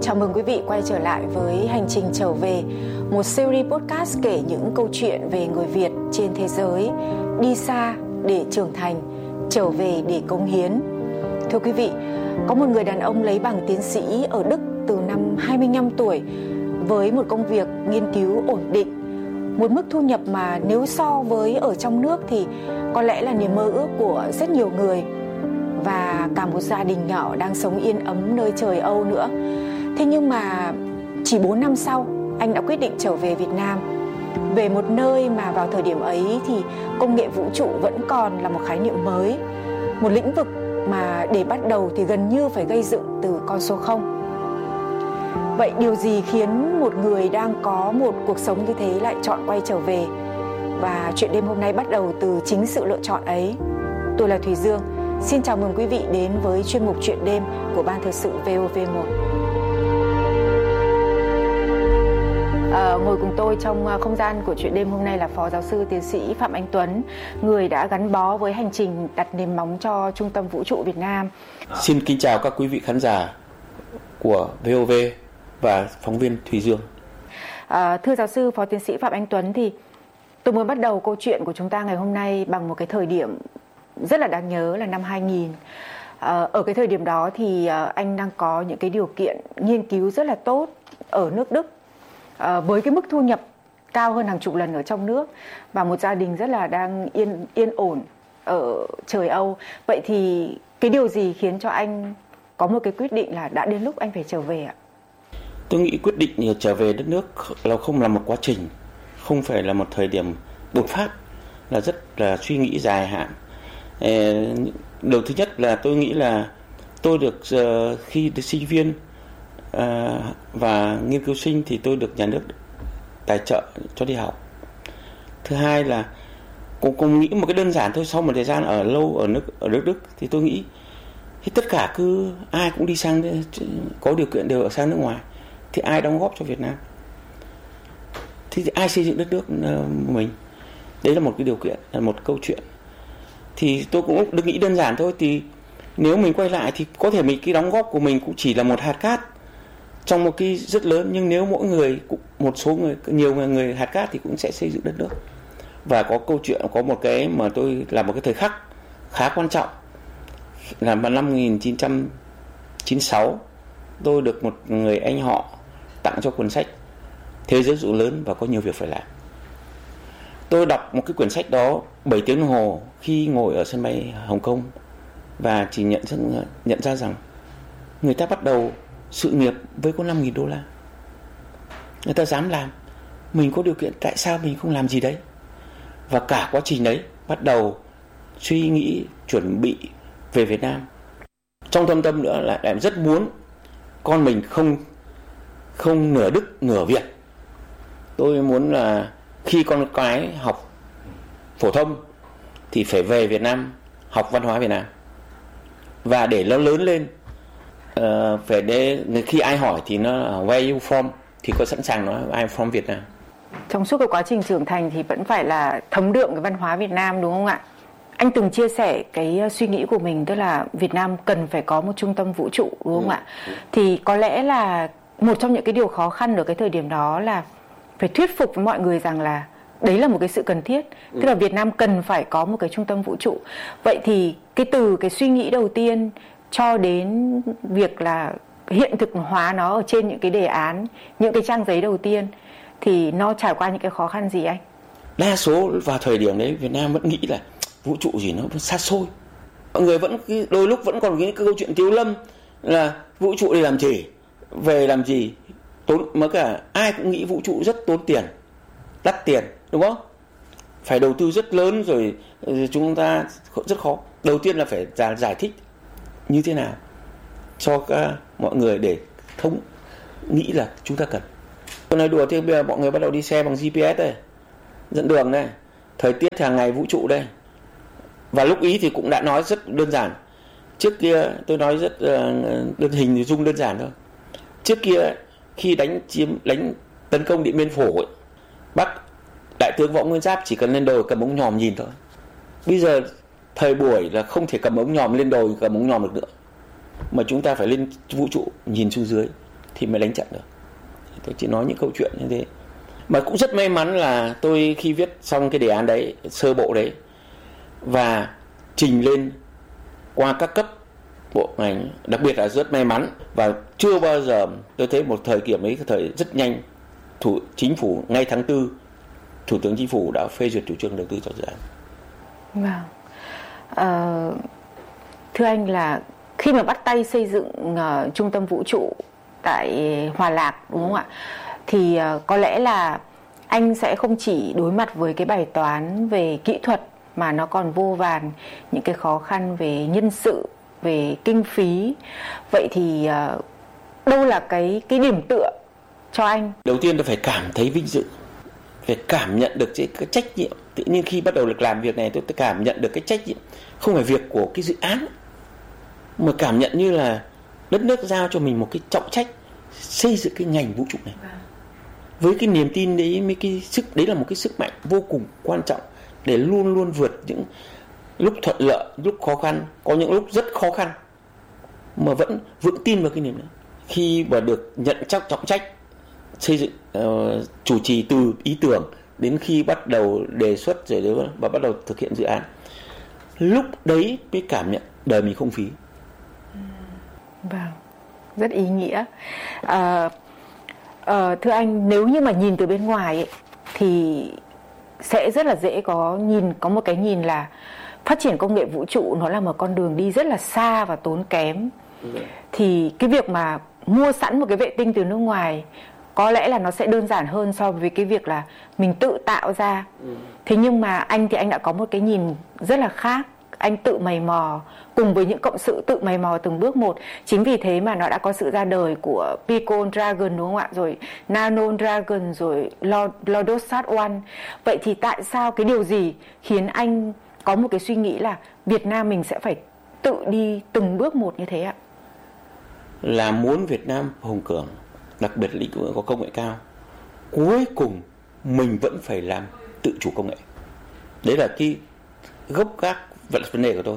Chào mừng quý vị quay trở lại với Hành trình trở về, một series podcast kể những câu chuyện về người Việt trên thế giới đi xa để trưởng thành, trở về để cống hiến. Thưa quý vị, có một người đàn ông lấy bằng tiến sĩ ở Đức từ năm 25 tuổi với một công việc nghiên cứu ổn định, một mức thu nhập mà nếu so với ở trong nước thì có lẽ là niềm mơ ước của rất nhiều người, và cả một gia đình nhỏ đang sống yên ấm nơi trời Âu nữa. Thế nhưng mà chỉ 4 năm sau, anh đã quyết định trở về Việt Nam, về một nơi mà vào thời điểm ấy thì công nghệ vũ trụ vẫn còn là một khái niệm mới, một lĩnh vực mà để bắt đầu thì gần như phải gây dựng từ con số 0. Vậy điều gì khiến một người đang có một cuộc sống như thế lại chọn quay trở về? Và chuyện đêm hôm nay bắt đầu từ chính sự lựa chọn ấy. Tôi là Thùy Dương. Xin chào mừng quý vị đến với chuyên mục Chuyện đêm của Ban Thời sự VOV1. Ngồi cùng tôi trong không gian của Chuyện đêm hôm nay là Phó Giáo sư Tiến sĩ Phạm Anh Tuấn, người đã gắn bó với hành trình đặt nền móng cho Trung tâm Vũ trụ Việt Nam. Xin kính chào các quý vị khán giả của VOV và phóng viên Thùy Dương. Thưa Giáo sư Phó Tiến sĩ Phạm Anh Tuấn, thì tôi muốn bắt đầu câu chuyện của chúng ta ngày hôm nay bằng một cái thời điểm rất là đáng nhớ là năm 2000. Ở cái thời điểm đó thì anh đang có những cái điều kiện nghiên cứu rất là tốt ở nước Đức, với cái mức thu nhập cao hơn hàng chục lần ở trong nước, và một gia đình rất là đang yên ổn ở trời Âu. Vậy thì cái điều gì khiến cho anh có một cái quyết định là đã đến lúc anh phải trở về ạ? Tôi nghĩ quyết định trở về đất nước là không là một quá trình, không phải là một thời điểm đột phát, là rất là suy nghĩ dài hạn. Điều thứ nhất là tôi nghĩ là tôi được khi được sinh viên và nghiên cứu sinh thì tôi được nhà nước tài trợ cho đi học. Thứ hai là cũng nghĩ một cái đơn giản thôi, sau một thời gian ở lâu ở nước Đức thì tôi nghĩ thì tất cả cứ ai cũng đi sang, có điều kiện đều ở sang nước ngoài, thì ai đóng góp cho Việt Nam thì ai xây dựng đất nước mình. Đấy là một cái điều kiện, là một câu chuyện. Thì tôi cũng được nghĩ đơn giản thôi, thì nếu mình quay lại thì có thể cái đóng góp của mình cũng chỉ là một hạt cát trong một cái rất lớn, nhưng nếu mỗi người, nhiều người hạt cát thì cũng sẽ xây dựng đất nước. Và có câu chuyện, có một cái mà tôi là một cái thời khắc khá quan trọng là năm 1996, tôi được một người anh họ tặng cho cuốn sách Thế giới rộng lớn và có nhiều việc phải làm. Tôi đọc một cái quyển sách đó 7 tiếng đồng hồ khi ngồi ở sân bay Hồng Kông, và chỉ nhận ra rằng người ta bắt đầu sự nghiệp với có $5.000. Người ta dám làm, mình có điều kiện tại sao mình không làm gì đấy? Và cả quá trình đấy bắt đầu suy nghĩ chuẩn bị về Việt Nam. Trong thâm tâm nữa là em rất muốn con mình không nửa Đức nửa Việt. Tôi muốn là khi con cái học phổ thông thì phải về Việt Nam học văn hóa Việt Nam, và để nó lớn lên phải để khi ai hỏi thì nó where you from thì có sẵn sàng nói I'm from Việt Nam. Trong suốt cái quá trình trưởng thành thì vẫn phải là thấm đượm cái văn hóa Việt Nam, đúng không ạ? Anh từng chia sẻ cái suy nghĩ của mình, tức là Việt Nam cần phải có một trung tâm vũ trụ, đúng không ạ? Thì có lẽ là một trong những cái điều khó khăn ở cái thời điểm đó là phải thuyết phục với mọi người rằng là đấy là một cái sự cần thiết, tức là Việt Nam cần phải có một cái trung tâm vũ trụ. Vậy thì từ cái suy nghĩ đầu tiên cho đến việc là hiện thực hóa nó ở trên những cái đề án, những cái trang giấy đầu tiên, thì nó trải qua những cái khó khăn gì anh? Đa số vào thời điểm đấy Việt Nam vẫn nghĩ là vũ trụ gì nó xa xôi. Mọi người vẫn đôi lúc vẫn còn cái câu chuyện Tiếu Lâm là vũ trụ để làm gì, về làm gì, mới cả ai cũng nghĩ vũ trụ rất tốn tiền, đắt tiền, đúng không? Phải đầu tư rất lớn, rồi chúng ta rất khó. Đầu tiên là phải giải thích như thế nào cho mọi người để nghĩ là chúng ta cần. Tôi nói đùa, thì bây giờ mọi người bắt đầu đi xe bằng GPS đây, dẫn đường đây, thời tiết hàng ngày vũ trụ đây. Và lúc ý thì cũng đã nói rất đơn giản. Trước kia tôi nói rất hình dung đơn giản thôi. Trước kia khi đánh tấn công Điện Biên Phủ ấy, Bắc đại tướng Võ Nguyên Giáp chỉ cần lên đồi cầm ống nhòm nhìn thôi. Bây giờ thời buổi là không thể cầm ống nhòm lên đồi cầm ống nhòm được nữa, mà chúng ta phải lên vũ trụ nhìn xuống dưới. thì mới đánh chặn được. Tôi chỉ nói những câu chuyện như thế. Mà cũng rất may mắn là tôi khi viết xong cái đề án đấy, sơ bộ đấy, và trình lên qua các cấp bộ ngành, đặc biệt là rất may mắn và chưa bao giờ tôi thấy một thời điểm ấy, thời rất nhanh, chính phủ ngay tháng 4, Thủ tướng Chính phủ đã phê duyệt chủ trương đầu tư cho dự án. Vâng. Thưa anh, là khi mà bắt tay xây dựng trung tâm vũ trụ tại Hòa Lạc, đúng không ạ? Thì có lẽ là anh sẽ không chỉ đối mặt với cái bài toán về kỹ thuật, mà nó còn vô vàn những cái khó khăn về nhân sự, về kinh phí. Vậy thì đâu là cái điểm tựa cho anh? Đầu tiên tôi phải cảm thấy vinh dự, phải cảm nhận được cái trách nhiệm. Tự nhiên khi bắt đầu được làm việc này, tôi cảm nhận được cái trách nhiệm, không phải việc của cái dự án, mà cảm nhận như là đất nước giao cho mình một cái trọng trách xây dựng cái ngành vũ trụ này. Với cái niềm tin đấy, mấy cái sức đấy là một cái sức mạnh vô cùng quan trọng để luôn luôn vượt những lúc thuận lợi, lúc khó khăn, có những lúc rất khó khăn mà vẫn vững tin vào cái niềm đấy. Khi mà được nhận trọng trách xây dựng, chủ trì từ ý tưởng đến khi bắt đầu đề xuất rồi đấy và bắt đầu thực hiện dự án, lúc đấy mới cảm nhận đời mình không phí. Vâng, rất ý nghĩa. Thưa anh, nếu như mà nhìn từ bên ngoài ấy, thì sẽ rất là dễ có một cái nhìn là phát triển công nghệ vũ trụ nó là một con đường đi rất là xa và tốn kém. Thì cái việc mà mua sẵn một cái vệ tinh từ nước ngoài có lẽ là nó sẽ đơn giản hơn so với cái việc là mình tự tạo ra. Thế nhưng mà anh thì anh đã có một cái nhìn rất là khác. Anh tự mày mò cùng với những cộng sự, tự mày mò từng bước một. Chính vì thế mà nó đã có sự ra đời của Pico Dragon, đúng không ạ? Rồi Nano Dragon, rồi Lodosat One. Vậy thì tại sao, cái điều gì khiến anh có một cái suy nghĩ là Việt Nam mình sẽ phải tự đi từng bước một như thế ạ? Là muốn Việt Nam hùng cường, đặc biệt là lĩnh vực có công nghệ cao, cuối cùng mình vẫn phải làm tự chủ công nghệ. Đấy là cái gốc gác vấn đề của tôi.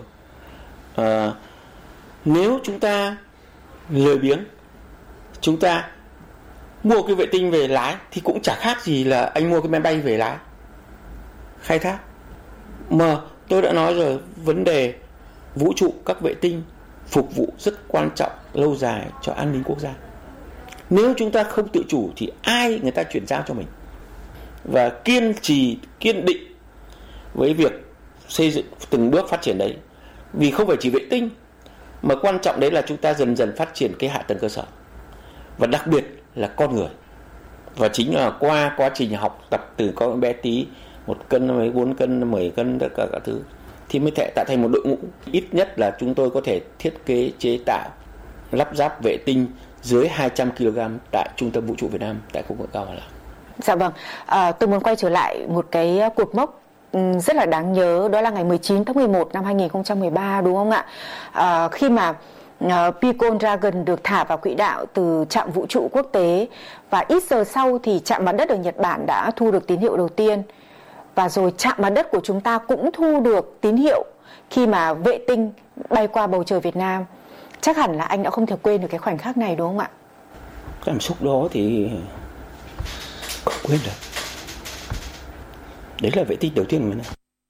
Nếu chúng ta lười biếng, chúng ta mua cái vệ tinh về lái thì cũng chả khác gì là anh mua cái máy bay về lái khai thác. Mà tôi đã nói rồi, vấn đề vũ trụ, các vệ tinh phục vụ rất quan trọng lâu dài cho an ninh quốc gia. Nếu chúng ta không tự chủ thì ai người ta chuyển giao cho mình? Và kiên trì, kiên định với việc xây dựng từng bước phát triển đấy. Vì không phải chỉ vệ tinh, mà quan trọng đấy là chúng ta dần dần phát triển cái hạ tầng cơ sở, và đặc biệt là con người. Và chính là qua quá trình học tập từ con bé tí 1 cân, mấy 4 cân, 10 cân, tất cả các thứ, thì mới tạo thành một đội ngũ. Ít nhất là chúng tôi có thể thiết kế, chế tạo, lắp ráp vệ tinh dưới 200 kg tại Trung tâm Vũ trụ Việt Nam, tại khu công nghệ cao Hòa Lạc. Dạ vâng, tôi muốn quay trở lại một cái cuộc mốc rất là đáng nhớ, đó là ngày 19 tháng 11 năm 2013, đúng không ạ? Khi mà Pico Dragon được thả vào quỹ đạo từ trạm vũ trụ quốc tế, và ít giờ sau thì trạm mặt đất ở Nhật Bản đã thu được tín hiệu đầu tiên. Và rồi trạm mặt đất của chúng ta cũng thu được tín hiệu khi mà vệ tinh bay qua bầu trời Việt Nam. Chắc hẳn là anh đã không thể quên được cái khoảnh khắc này, đúng không ạ? Cảm xúc đó thì không quên được. Đấy là vệ tinh đầu tiên của mình.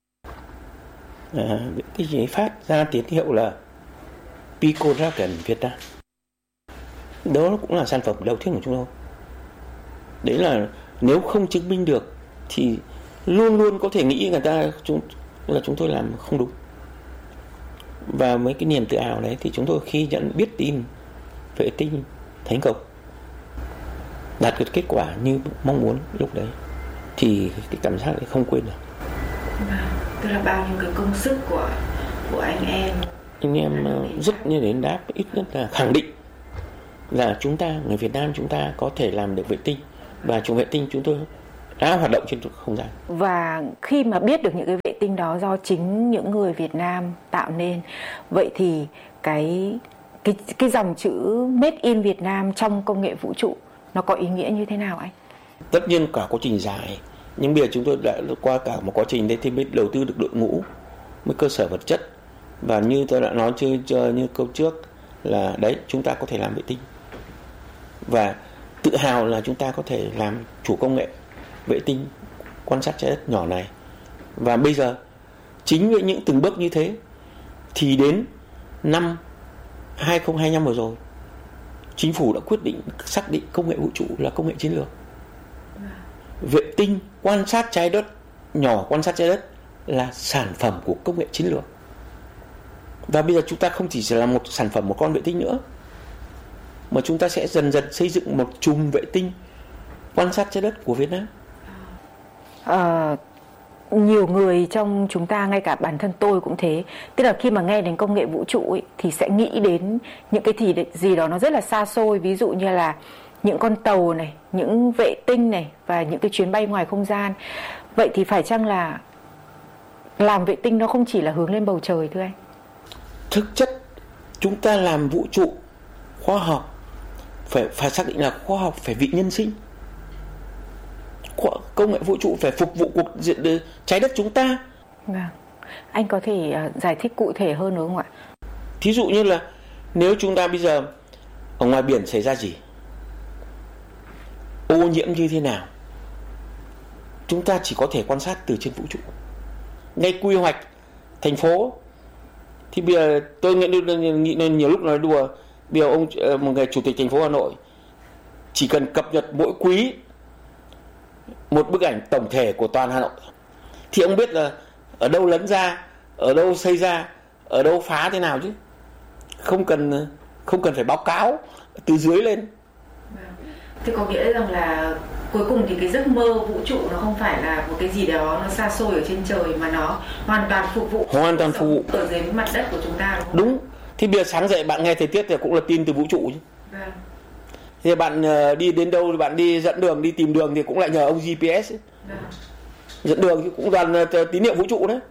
Vệ tinh ấy phát ra tín hiệu là Pico Dragon Việt Nam. Đó cũng là sản phẩm đầu tiên của chúng tôi. Đấy là nếu không chứng minh được thì luôn luôn có thể nghĩ người ta chúng tôi làm không đúng. Và mấy cái niềm tự hào đấy thì chúng tôi khi biết tin vệ tinh thành công, đạt được kết quả như mong muốn lúc đấy, thì cái cảm giác đấy không quên được. Tức là bao nhiêu cái công sức của anh em rất như đến đáp, ít nhất là khẳng định là chúng ta, người Việt Nam chúng ta có thể làm được vệ tinh, và vệ tinh chúng tôi đã hoạt động trên không gian. Và khi mà biết được những cái vệ tinh đó do chính những người Việt Nam tạo nên, vậy thì cái dòng chữ Made in Việt Nam trong công nghệ vũ trụ nó có ý nghĩa như thế nào anh? Tất nhiên cả quá trình dài, nhưng bây giờ chúng tôi đã qua cả một quá trình đấy thì mới đầu tư được đội ngũ, mới cơ sở vật chất. Và như tôi đã nói như câu trước là đấy, chúng ta có thể làm vệ tinh. và tự hào là chúng ta có thể làm chủ công nghệ vệ tinh quan sát trái đất nhỏ này. Và bây giờ chính với những từng bước như thế thì đến năm 2025 vừa rồi, chính phủ đã quyết định xác định công nghệ vũ trụ là công nghệ chiến lược. Vệ tinh quan sát trái đất nhỏ, quan sát trái đất là sản phẩm của công nghệ chiến lược. Và bây giờ chúng ta không chỉ là một sản phẩm, một con vệ tinh nữa, mà chúng ta sẽ dần dần xây dựng một chùm vệ tinh quan sát trái đất của Việt Nam. Nhiều người trong chúng ta, ngay cả bản thân tôi cũng thế, tức là khi mà nghe đến công nghệ vũ trụ ấy, thì sẽ nghĩ đến những cái gì đó nó rất là xa xôi, ví dụ như là những con tàu này, những vệ tinh này và những cái chuyến bay ngoài không gian. Vậy thì phải chăng là làm vệ tinh nó không chỉ là hướng lên bầu trời thưa anh? Thực chất chúng ta làm vũ trụ, khoa học phải xác định là khoa học phải vị nhân sinh. Công nghệ vũ trụ phải phục vụ cuộc trái đất chúng ta. Vâng. Anh có thể giải thích cụ thể hơn nữa không ạ? Thí dụ như là nếu chúng ta bây giờ ở ngoài biển xảy ra gì, ô nhiễm như thế nào, chúng ta chỉ có thể quan sát từ trên vũ trụ. Ngay quy hoạch thành phố thì bây giờ tôi nghĩ nhiều lúc nói đùa, bây giờ một người chủ tịch thành phố Hà Nội chỉ cần cập nhật mỗi quý một bức ảnh tổng thể của toàn Hà Nội thì ông biết là ở đâu lấn ra, ở đâu xây ra, ở đâu phá thế nào chứ. Không cần phải báo cáo từ dưới lên. Thế có nghĩa rằng là cuối cùng thì cái giấc mơ vũ trụ nó không phải là một cái gì đó nó xa xôi ở trên trời, mà nó hoàn toàn phục vụ ở dưới mặt đất của chúng ta, đúng không? Đúng. Thì bây giờ sáng dậy bạn nghe thời tiết thì cũng là tin từ vũ trụ chứ. Vâng. Thì bạn đi đến đâu thì bạn đi dẫn đường, đi tìm đường thì cũng lại nhờ ông GPS ấy. Vâng. Dẫn đường thì cũng toàn tín hiệu vũ trụ đấy.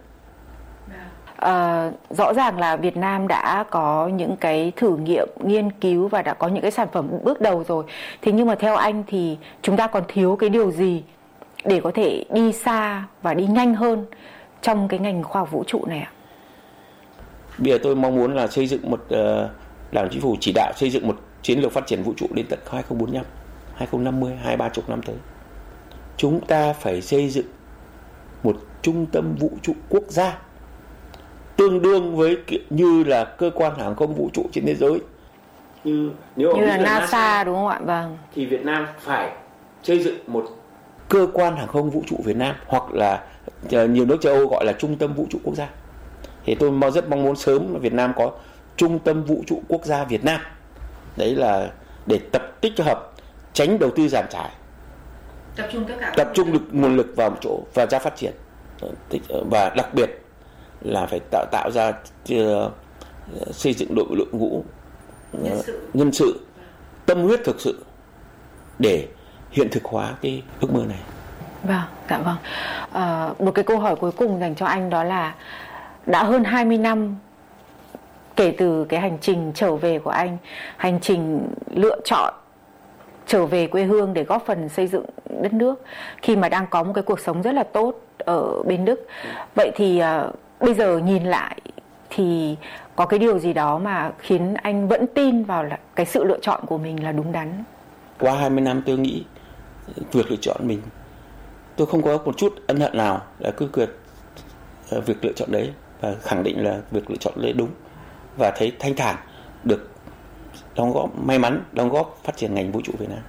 Rõ ràng là Việt Nam đã có những cái thử nghiệm, nghiên cứu và đã có những cái sản phẩm bước đầu rồi. Thế nhưng mà theo anh thì chúng ta còn thiếu cái điều gì để có thể đi xa và đi nhanh hơn trong cái ngành khoa học vũ trụ này ạ? Bây giờ tôi mong muốn là xây dựng Đảng Chính phủ chỉ đạo xây dựng một chiến lược phát triển vũ trụ đến tận 2045, 2050, 20-30 năm tới. Chúng ta phải xây dựng một trung tâm vũ trụ quốc gia tương đương với như là cơ quan hàng không vũ trụ trên thế giới, như là NASA, đúng không ạ? Vâng. Thì Việt Nam phải xây dựng một cơ quan hàng không vũ trụ Việt Nam, hoặc là nhiều nước châu Âu gọi là trung tâm vũ trụ quốc gia. Thì tôi rất mong muốn sớm Việt Nam có trung tâm vũ trụ quốc gia Việt Nam. Đấy là để tích hợp, tránh đầu tư giàn trải, tập trung được nguồn lực vào một chỗ và ra phát triển. Và đặc biệt là phải tạo ra xây dựng đội ngũ nhân sự tâm huyết thực sự để hiện thực hóa cái ước mơ này. Vâng, dạ vâng. Một cái câu hỏi cuối cùng dành cho anh đó là đã hơn 20 năm kể từ cái hành trình trở về của anh, hành trình lựa chọn trở về quê hương để góp phần xây dựng đất nước, khi mà đang có một cái cuộc sống rất là tốt ở bên Đức. Vậy thì bây giờ nhìn lại thì có cái điều gì đó mà khiến anh vẫn tin vào là cái sự lựa chọn của mình là đúng đắn? Qua 20 năm tôi nghĩ việc lựa chọn mình, tôi không có một chút ân hận nào, là cứ việc lựa chọn đấy và khẳng định là việc lựa chọn đấy đúng, và thấy thanh thản được may mắn đóng góp phát triển ngành vũ trụ Việt Nam.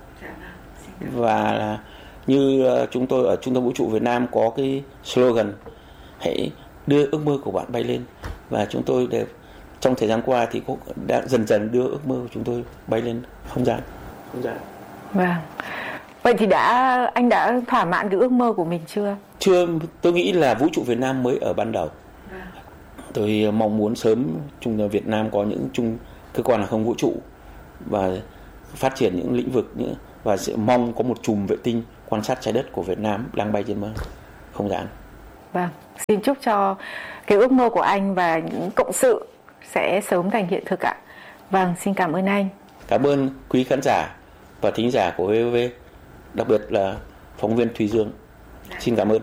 Và như chúng tôi ở Trung tâm Vũ trụ Việt Nam có cái slogan hãy đưa ước mơ của bạn bay lên, và chúng tôi trong thời gian qua thì cũng đã dần dần đưa ước mơ của chúng tôi bay lên không gian. Vâng. Vậy thì anh đã thỏa mãn cái ước mơ của mình chưa? Chưa, tôi nghĩ là vũ trụ Việt Nam mới ở ban đầu. Tôi mong muốn sớm Việt Nam có những cơ quan hàng không vũ trụ và phát triển những lĩnh vực và sẽ mong có một chùm vệ tinh quan sát trái đất của Việt Nam đang bay trên không gian. Vâng, xin chúc cho cái ước mơ của anh và những cộng sự sẽ sớm thành hiện thực ạ. Vâng, xin cảm ơn anh. Cảm ơn quý khán giả và thính giả của VOV, đặc biệt là phóng viên Thùy Dương. Xin cảm ơn.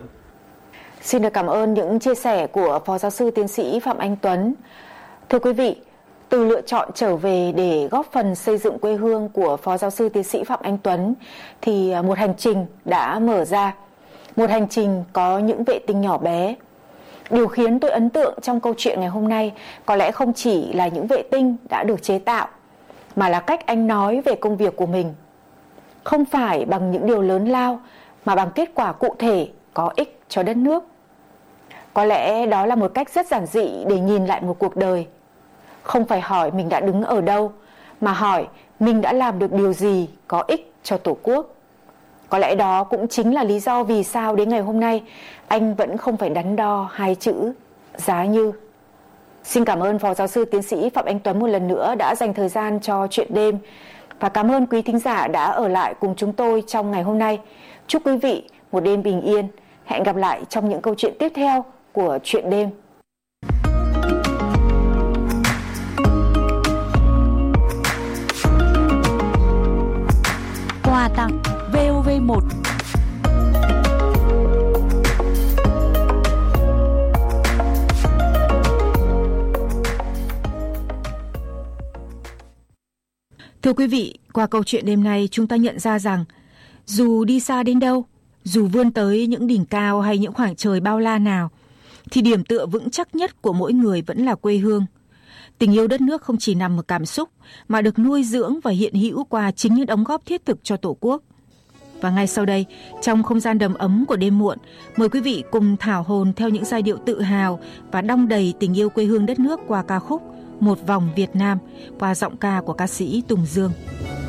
Xin được cảm ơn những chia sẻ của Phó Giáo sư Tiến sĩ Phạm Anh Tuấn. Thưa quý vị, Từ lựa chọn trở về để góp phần xây dựng quê hương của Phó Giáo sư Tiến sĩ Phạm Anh Tuấn thì một hành trình đã mở ra. Một hành trình có những vệ tinh nhỏ bé. Điều khiến tôi ấn tượng trong câu chuyện ngày hôm nay có lẽ không chỉ là những vệ tinh đã được chế tạo, mà là cách anh nói về công việc của mình. Không phải bằng những điều lớn lao, mà bằng kết quả cụ thể có ích cho đất nước. Có lẽ đó là một cách rất giản dị để nhìn lại một cuộc đời. Không phải hỏi mình đã đứng ở đâu, mà hỏi mình đã làm được điều gì có ích cho Tổ quốc. Có lẽ đó cũng chính là lý do vì sao đến ngày hôm nay anh vẫn không phải đắn đo hai chữ giá như. Xin cảm ơn Phó Giáo sư Tiến sĩ Phạm Anh Tuấn một lần nữa đã dành thời gian cho Chuyện đêm. Và cảm ơn quý thính giả đã ở lại cùng chúng tôi trong ngày hôm nay. Chúc quý vị một đêm bình yên. Hẹn gặp lại trong những câu chuyện tiếp theo của Chuyện đêm. Quà tặng VOV1. Thưa quý vị, qua câu chuyện đêm nay chúng ta nhận ra rằng dù đi xa đến đâu, dù vươn tới những đỉnh cao hay những khoảng trời bao la nào, thì điểm tựa vững chắc nhất của mỗi người vẫn là quê hương. Tình yêu đất nước không chỉ nằm ở cảm xúc, mà được nuôi dưỡng và hiện hữu qua chính những đóng góp thiết thực cho Tổ quốc. Và ngay sau đây, trong không gian đầm ấm của đêm muộn, mời quý vị cùng thảo hồn theo những giai điệu tự hào và đong đầy tình yêu quê hương đất nước qua ca khúc Một Vòng Việt Nam qua giọng ca của ca sĩ Tùng Dương.